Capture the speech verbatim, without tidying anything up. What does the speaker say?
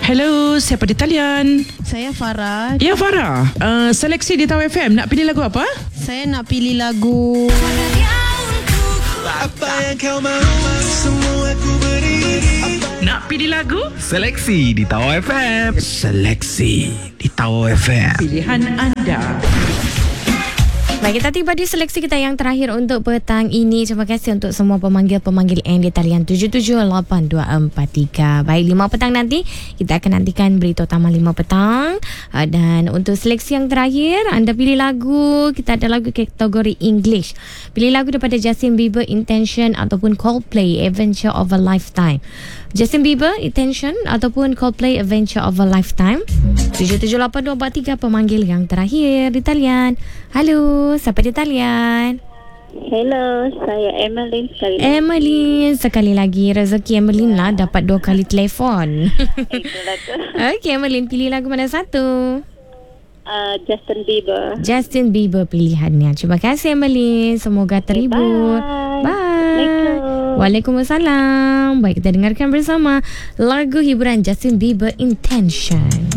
Hello, siapa di talian? Saya Farah. Ya, Farah. Uh, seleksi di Tahu F M. Nak pilih lagu apa? Saya nak pilih lagu Apa yang kau mahu, semua aku beri. Nak pilih lagu? Seleksi di Tahu F M. Seleksi di Tahu F M. Pilihan anda. Baik, kita tiba di seleksi kita yang terakhir untuk petang ini. Terima kasih untuk semua pemanggil-pemanggil N di talian tujuh tujuh lapan dua empat tiga. Baik, lima petang nanti kita akan nantikan berita utama lima petang. Dan untuk seleksi yang terakhir, anda pilih lagu. Kita ada lagu kategori English. Pilih lagu daripada Justin Bieber, Intention ataupun Coldplay, Adventure of a Lifetime. Justin Bieber, Intention ataupun Coldplay, Adventure of a Lifetime. tujuh tujuh lapan dua empat tiga pemanggil yang terakhir di talian. Halo, siapa di talian? Hello, saya Emmeline sekali lagi. Emmeline, sekali lagi rezeki Emmeline lah dapat dua kali telefon. Itulah tu. Okey, Emmeline, pilih lagu mana satu? Uh, Justin Bieber. Justin Bieber pilihannya. Terima kasih Emmeline, semoga terhibur. Bye. Bye. Waalaikumsalam. Baik, kita dengarkan bersama lagu hiburan Justin Bieber, Intention.